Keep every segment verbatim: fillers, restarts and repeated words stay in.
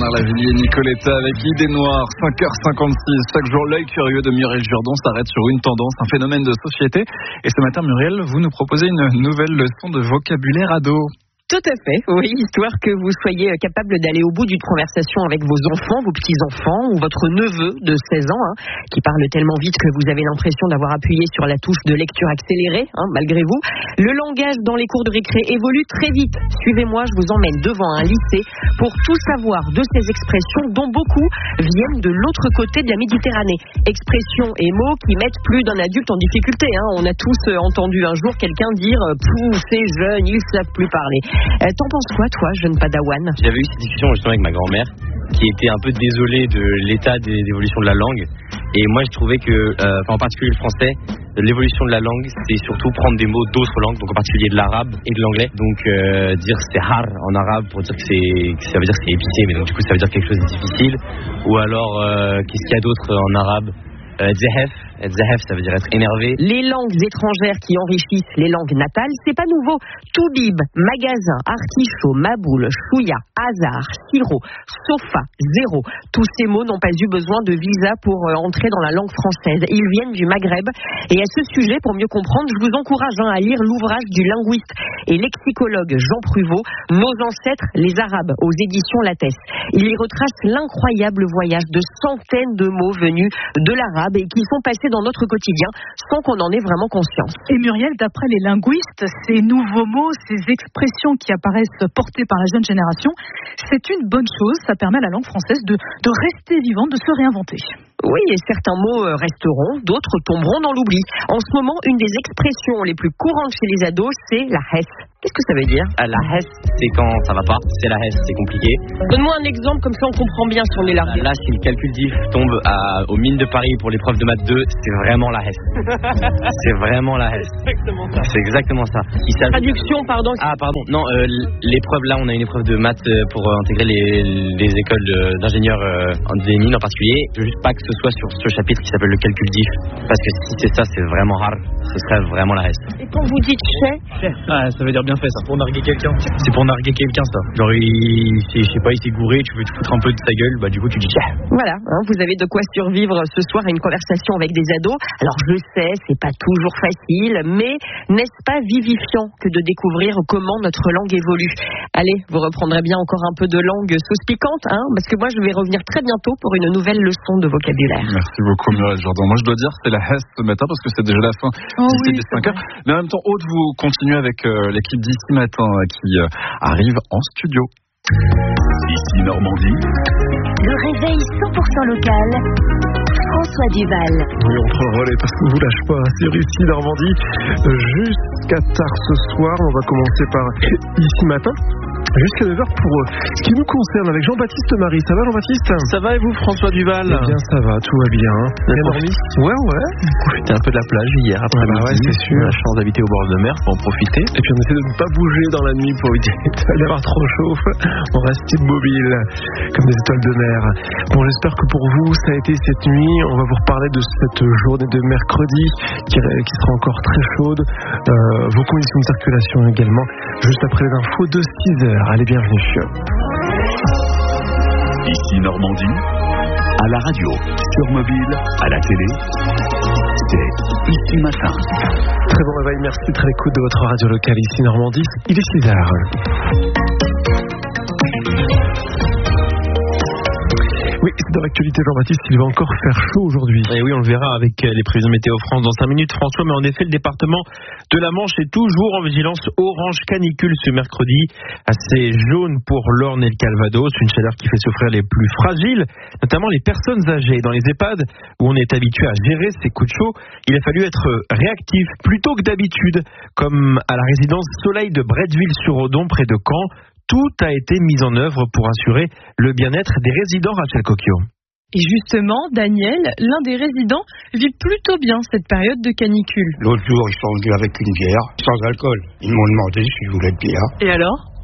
Lavilliers, Nicoletta avec Idée Noire, cinq heures cinquante-six. Chaque jour, l'œil curieux de Muriel Jourdan s'arrête sur une tendance, un phénomène de société. Et ce matin, Muriel, vous nous proposez une nouvelle leçon de vocabulaire ado. Tout à fait, oui, histoire que vous soyez capable d'aller au bout d'une conversation avec vos enfants, vos petits-enfants ou votre neveu de seize ans, hein, qui parle tellement vite que vous avez l'impression d'avoir appuyé sur la touche de lecture accélérée, hein, malgré vous. Le langage dans les cours de récré évolue très vite. Suivez-moi, je vous emmène devant un lycée pour tout savoir de ces expressions dont beaucoup viennent de l'autre côté de la Méditerranée. Expressions et mots qui mettent plus d'un adulte en difficulté. Hein. On a tous entendu un jour quelqu'un dire « Pouh, ces jeunes, ils ne savent plus parler ». Euh, t'en penses quoi, toi, jeune padawan? J'avais eu cette discussion justement avec ma grand-mère, qui était un peu désolée de l'état d'évolution de la langue. Et moi, je trouvais que, euh, en particulier le français, l'évolution de la langue, c'est surtout prendre des mots d'autres langues, donc en particulier de l'arabe et de l'anglais. Donc euh, dire c'est har en arabe pour dire que, c'est, que ça veut dire que c'est épicé, mais donc du coup ça veut dire quelque chose de difficile. Ou alors, euh, qu'est-ce qu'il y a d'autre en arabe? Euh, Zehef, Zehef, ça veut dire être énervé. Les langues étrangères qui enrichissent les langues natales, c'est pas nouveau. Toubib, magasin, artichaut, maboule, chouïa, hasard, sirop, sofa, zéro. Tous ces mots n'ont pas eu besoin de visa pour euh, entrer dans la langue française. Ils viennent du Maghreb. Et à ce sujet, pour mieux comprendre, je vous encourage hein, à lire l'ouvrage du linguiste et lexicologue Jean Pruvot, Nos ancêtres, les Arabes, aux éditions Lattès. Il y retrace l'incroyable voyage de centaines de mots venus de l'arabe et qui sont passés dans notre quotidien sans qu'on en ait vraiment conscience. Et Muriel, d'après les linguistes, ces nouveaux mots, ces expressions qui apparaissent portées par la jeune génération, c'est une bonne chose, ça permet à la langue française de, de rester vivante, de se réinventer. Oui, et certains mots resteront, d'autres tomberont dans l'oubli. En ce moment, une des expressions les plus courantes chez les ados, c'est la hesse. Qu'est-ce que ça veut dire? Ah, la hesse, c'est quand ça va pas, c'est la hesse, c'est compliqué. Donne-moi un exemple, comme ça on comprend bien si on est là. Là, si le calcul diff tombe à, aux mines de Paris pour l'épreuve de maths deux, c'est vraiment la hesse. C'est vraiment la hesse. Exactement ça. C'est exactement ça. Traduction, pardon. Ah, pardon. Non, euh, l'épreuve là, on a une épreuve de maths pour euh, intégrer les, les écoles de, d'ingénieurs euh, des mines en particulier. Je veux juste pas que ce soit sur ce chapitre qui s'appelle le calcul diff, parce que si c'est ça, c'est vraiment rare. Ce serait vraiment la hesse. Et quand vous dites chais, ah, ça veut dire bien fait ça. Pour narguer quelqu'un. C'est pour narguer quelqu'un ça. Genre il, je sais pas, il s'est gouré, tu veux te foutre un peu de sa gueule, bah du coup tu dis chais. Voilà, hein, vous avez de quoi survivre ce soir à une conversation avec des ados. Alors je sais, c'est pas toujours facile, mais n'est-ce pas vivifiant que de découvrir comment notre langue évolue? Allez, vous reprendrez bien encore un peu de langue sauce piquante, hein, parce que moi je vais revenir très bientôt pour une nouvelle leçon de vocabulaire. Merci beaucoup Muriel Jourdan. Moi je dois dire c'est la hesse ce matin parce que c'est déjà la fin oh d'ici oui, des cinq heures. Mais en même temps, Aude, vous continuez avec euh, l'équipe d'ici matin euh, qui euh, arrive en studio. Ici Normandie. Le réveil cent pour cent local. François Duval. Oui, on prend le relais parce qu'on ne vous lâche pas sur Ici Normandie. Jusqu'à tard ce soir, on va commencer par Ici Matin. Jusqu'à neuf heures pour ce qui nous concerne avec Jean-Baptiste Marie. Ça va Jean-Baptiste? Ça va et vous François Duval? Eh bien ça va, tout va bien. Bien dormi? Ouais, ouais. Profiter un peu de la plage hier après ah bah ouais, c'est sûr. On a la chance d'habiter au bord de mer pour en profiter. Et puis on essaie de ne pas bouger dans la nuit pour éviter d'avoir trop chaud. On reste immobile comme des étoiles de mer. Bon, j'espère que pour vous ça a été cette nuit. On va vous reparler de cette journée de mercredi qui, qui sera encore très chaude. Euh, vos conditions de circulation également. Juste après les infos de six heures. Allez, bienvenue. Ici Normandie, à la radio, sur mobile, à la télé, c'est Ici Matin. Très bon réveil, merci d'être à l'écoute de votre radio locale Ici Normandie. Il est six heures. Oui, c'est dans l'actualité, Jean-Baptiste, il va encore faire chaud aujourd'hui. Et oui, on le verra avec les prévisions météo France dans cinq minutes, François, mais en effet, le département de la Manche est toujours en vigilance orange canicule ce mercredi, assez jaune pour l'Orne et le Calvados, une chaleur qui fait souffrir les plus fragiles, notamment les personnes âgées. Dans les EHPAD, où on est habitué à gérer ces coups de chaud, il a fallu être réactif plutôt que d'habitude, comme à la résidence Soleil de Bretteville-sur-Odon, près de Caen. Tout a été mis en œuvre pour assurer le bien-être des résidents, Rachel Coquio. Et justement, Daniel, l'un des résidents, vit plutôt bien cette période de canicule. L'autre jour, ils sont venus avec une bière, sans alcool. Ils m'ont demandé si je voulais de bière. Et alors ?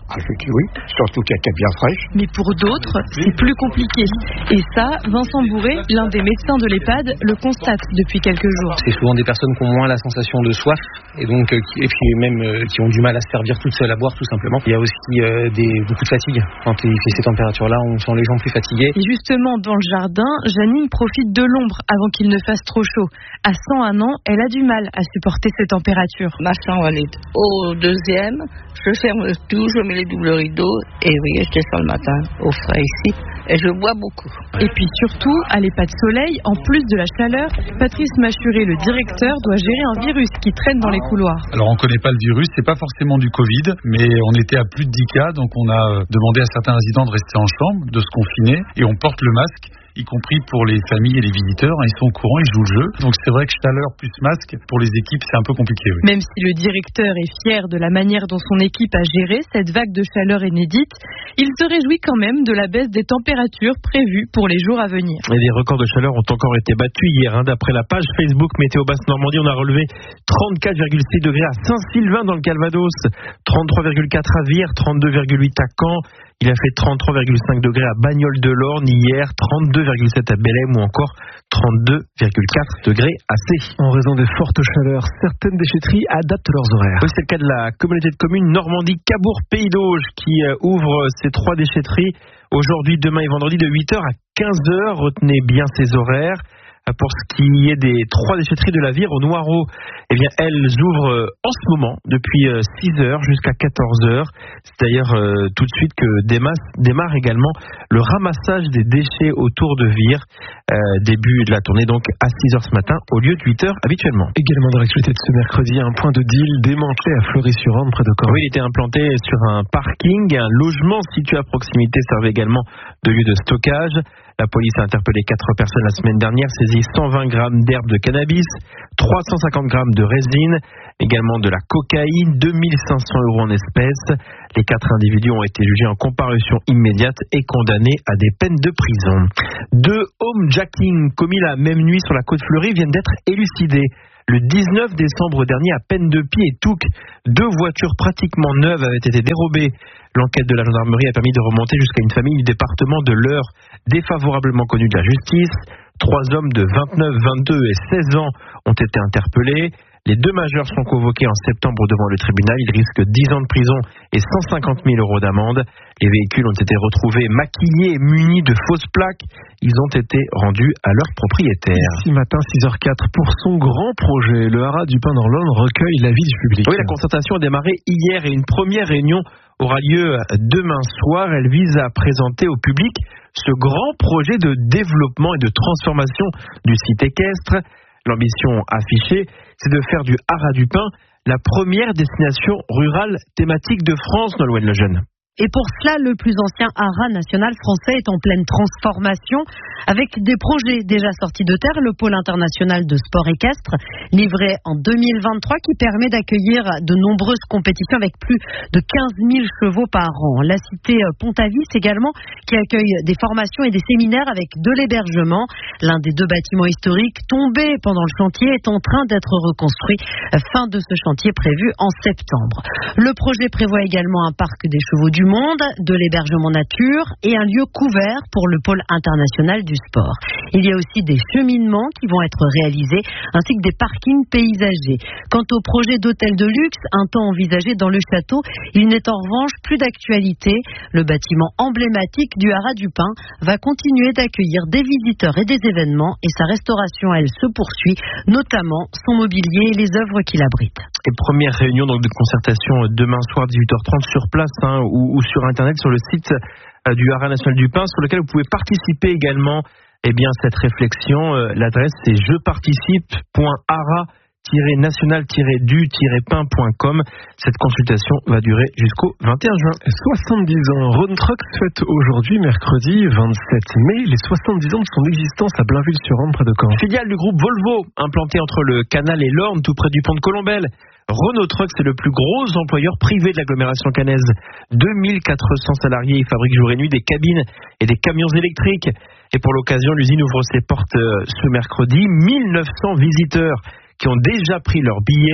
Ah, je dis oui, surtout qu'elle était bien fraîche. Mais pour d'autres, c'est plus compliqué. Et ça, Vincent Bourré, l'un des médecins de l'EHPAD, le constate depuis quelques jours. C'est souvent des personnes qui ont moins la sensation de soif et donc euh, qui, et puis même euh, qui ont du mal à se servir toutes seules à boire tout simplement. Il y a aussi euh, des, beaucoup de fatigue. Quand il fait ces températures-là, on sent les gens plus fatigués. Et justement, dans le jardin, Janine profite de l'ombre avant qu'il ne fasse trop chaud. À cent un ans, elle a du mal à supporter ces températures. Ma chambre, elle est au deuxième. Je ferme tout, je mets les doubles rideaux et oui, je descends le matin au frais ici et je bois beaucoup. Et puis surtout, à l'EHPAD Soleil, en plus de la chaleur, Patrice Machuré, le directeur, doit gérer un virus qui traîne dans les couloirs. Alors on ne connaît pas le virus, c'est pas forcément du Covid, mais on était à plus de dix cas, donc on a demandé à certains résidents de rester en chambre, de se confiner, et on porte le masque, y compris pour les familles et les visiteurs. Ils sont au courant, ils jouent le jeu. Donc c'est vrai que chaleur plus masque, pour les équipes, c'est un peu compliqué. Oui. Même si le directeur est fier de la manière dont son équipe a géré cette vague de chaleur inédite, il se réjouit quand même de la baisse des températures prévues pour les jours à venir. Et des records de chaleur ont encore été battus hier. Hein. D'après la page Facebook Météo Basse-Normandie, on a relevé trente-quatre virgule six degrés à Saint-Sylvain dans le Calvados, trente-trois virgule quatre à Vire, trente-deux virgule huit à Caen. Il a fait trente-trois virgule cinq degrés à Bagnoles-de-l'Orne hier, trente-deux virgule sept à Bellem ou encore trente-deux virgule quatre degrés à C. En raison des fortes chaleurs, certaines déchetteries adaptent leurs horaires. Oui, c'est le cas de la communauté de communes Normandie-Cabourg-Pays d'Auge qui ouvre ses trois déchetteries aujourd'hui, demain et vendredi de huit heures à quinze heures. Retenez bien ces horaires. Pour ce qui est des trois déchetteries de la Vire au Noireau, eh bien, elles ouvrent en ce moment depuis six heures jusqu'à quatorze heures. C'est d'ailleurs euh, tout de suite que démarre, démarre également le ramassage des déchets autour de Vire. Euh, début de la tournée donc à six heures ce matin au lieu de huit heures habituellement. Également dans l'actualité de ce mercredi, un point de deal démantelé à Fleury-sur-Orne près de Caen. Oui, il était implanté sur un parking. Un logement situé à proximité servait également de lieu de stockage. La police a interpellé quatre personnes la semaine dernière, saisi cent vingt grammes d'herbe de cannabis, trois cent cinquante grammes de résine, également de la cocaïne, deux mille cinq cents euros en espèces. Les quatre individus ont été jugés en comparution immédiate et condamnés à des peines de prison. Deux homejacking commis la même nuit sur la côte Fleury viennent d'être élucidés. Le dix-neuf décembre dernier, à Pendepied et Touques, deux voitures pratiquement neuves avaient été dérobées. L'enquête de la gendarmerie a permis de remonter jusqu'à une famille du département de l'Eure, défavorablement connue de la justice. Trois hommes de vingt-neuf, vingt-deux et seize ans ont été interpellés. Les deux majeurs sont convoqués en septembre devant le tribunal. Ils risquent dix ans de prison et cent cinquante mille euros d'amende. Les véhicules ont été retrouvés maquillés et munis de fausses plaques. Ils ont été rendus à leurs propriétaires. Ce matin, six heures zéro quatre, pour son grand projet, le Haras du Pin dans l'Aulne recueille l'avis du public. Oui, la concertation a démarré hier et une première réunion aura lieu demain soir. Elle vise à présenter au public ce grand projet de développement et de transformation du site équestre. L'ambition affichée, c'est de faire du Haras du Pin la première destination rurale thématique de France, Nolwenn Lejeune. Et pour cela, le plus ancien haras national français est en pleine transformation avec des projets déjà sortis de terre. Le pôle international de sport équestre, livré en deux mille vingt-trois, qui permet d'accueillir de nombreuses compétitions avec plus de quinze mille chevaux par an. La cité Pont-Avis également, qui accueille des formations et des séminaires avec de l'hébergement. L'un des deux bâtiments historiques tombés pendant le chantier est en train d'être reconstruit. Fin de ce chantier prévu en septembre. Le projet prévoit également un parc des chevaux du monde, de l'hébergement nature et un lieu couvert pour le pôle international du sport. Il y a aussi des cheminements qui vont être réalisés ainsi que des parkings paysagers. Quant au projet d'hôtel de luxe, un temps envisagé dans le château, il n'est en revanche plus d'actualité. Le bâtiment emblématique du Haras du Pin va continuer d'accueillir des visiteurs et des événements et sa restauration, elle, se poursuit, notamment son mobilier et les œuvres qu'il abrite. Et première réunion donc de concertation demain soir dix-huit heures trente sur place hein, ou, ou sur internet sur le site euh, du Haras national du Pin sur lequel vous pouvez participer également eh bien cette réflexion. Euh, l'adresse c'est je participe point haras tiret national tiret du tiret pin point com. Cette consultation va durer jusqu'au vingt et un juin. soixante-dix ans. Rhône Trucks fête aujourd'hui, mercredi vingt-sept mai, les soixante-dix ans de son existence à Blainville-sur-Orne, près de Caen. Filiale du groupe Volvo, implantée entre le Canal et l'Orne, tout près du pont de Colombelle. Renault Trucks est le plus gros employeur privé de l'agglomération caennaise. deux mille quatre cents salariés, il fabrique jour et nuit des cabines et des camions électriques. Et pour l'occasion, l'usine ouvre ses portes ce mercredi. mille neuf cents visiteurs qui ont déjà pris leur billet.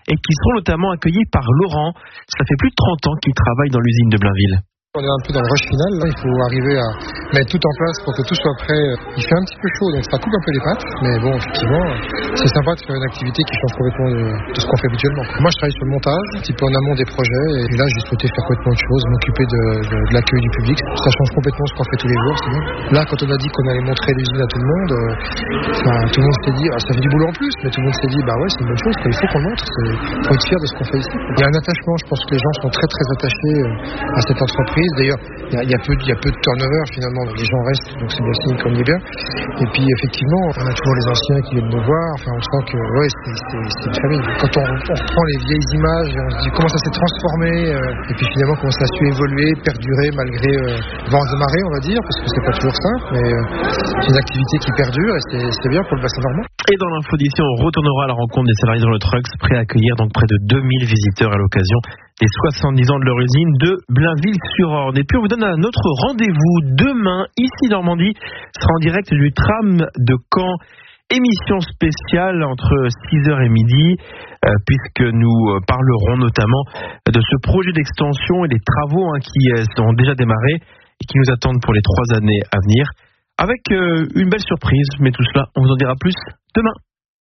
et qui seront notamment accueillis par Laurent. Ça fait plus de trente ans qu'il travaille dans l'usine de Blainville. On est un peu dans le rush final, là. Il faut arriver à mettre tout en place pour que tout soit prêt. Il fait un petit peu chaud, donc ça coupe un peu les pattes, mais bon, effectivement, c'est sympa de faire une activité qui change complètement de, de ce qu'on fait habituellement. Moi, je travaille sur le montage, un petit peu en amont des projets, et là, j'ai souhaité faire complètement autre chose, m'occuper de, de, de l'accueil du public. Ça change complètement ce qu'on fait tous les jours, c'est bien. Là, quand on a dit qu'on allait montrer l'usine à tout le monde, euh, bah, tout le monde s'est dit, ah, ça fait du boulot en plus, mais tout le monde s'est dit, bah ouais, c'est une bonne chose, il faut qu'on le montre, il faut être fier de ce qu'on fait ici. Il y a un attachement, je pense que les gens sont très très attachés à cette entreprise. D'ailleurs, il y a peu, il y a peu de turnover finalement, donc les gens restent, donc c'est bien signe qu'on y est bien. Et puis effectivement, on a toujours les anciens qui viennent nous voir, enfin on sent que ouais, c'est, c'est, c'est une famille. Quand on, on reprend les vieilles images et on se dit comment ça s'est transformé, euh, et puis finalement comment ça a su évoluer, perdurer malgré euh, vents et marées, on va dire, parce que c'est pas toujours simple, mais euh, c'est une activité qui perdure et c'est, c'est bien pour le bassin normand. Et dans l'info d'ici, on retournera à la rencontre des salariés dans le Trucks, prêts à accueillir donc près de deux mille visiteurs à l'occasion des soixante-dix ans de leur usine de Blainville-sur-Orne. Et puis on vous donne un autre rendez-vous demain, ici Normandie, sera en direct du tram de Caen. Émission spéciale entre six heures et midi, euh, puisque nous parlerons notamment de ce projet d'extension et des travaux hein, qui euh, sont déjà démarrés et qui nous attendent pour les trois années à venir, avec euh, une belle surprise. Mais tout cela, on vous en dira plus demain.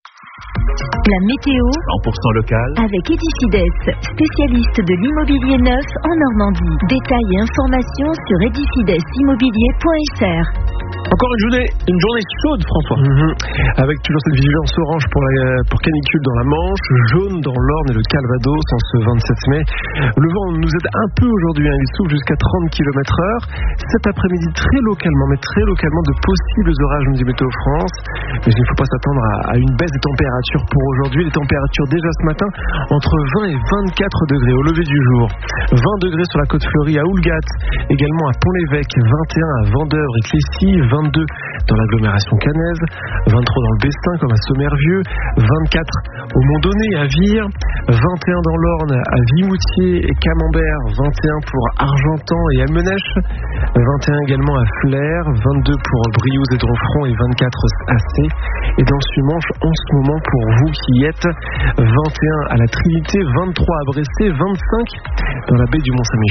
La météo cent pour cent local avec Edifides, spécialiste de l'immobilier neuf en Normandie. Détails et informations sur edifides immobilier point f r. Encore une journée, une journée chaude, François. Mmh. Avec toujours cette vigilance orange pour, la, pour canicule dans la Manche, jaune dans l'Orne et le Calvados en ce vingt-sept mai. Le vent nous aide un peu aujourd'hui, hein, il souffle jusqu'à trente kilomètres heure. Cet après-midi, très localement, mais très localement, de possibles orages, nous dit Météo France. Mais il ne faut pas s'attendre à, à une baisse des températures pour aujourd'hui. Les températures déjà ce matin entre vingt et vingt-quatre degrés au lever du jour. vingt degrés sur la côte fleurie à Houlgat, également à Pont-l'Évêque, vingt et un à Vendeuvre et Clécy, vingt-deux dans l'agglomération caennaise, vingt-trois dans le Bessin comme à Sommervieux, vingt-quatre au Mont-Donné à Vire, vingt et un dans l'Orne à Vimoutier et Camembert, vingt et un pour Argentan et Almenèche, vingt et un également à Flers, vingt-deux pour Briouze et Donfront et vingt-quatre à C. Et dans le Sumanche, en ce moment pour vous qui y êtes, vingt et un à la Trinité, vingt-trois à Bressé, vingt-cinq dans la baie du Mont-Saint-Michel.